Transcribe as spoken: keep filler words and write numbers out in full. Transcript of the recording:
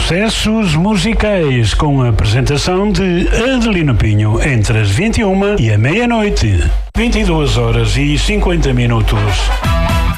Sucessos musicais com a apresentação de Adelino Pinho entre as vinte e uma e a meia-noite. vinte e duas horas e cinquenta minutos.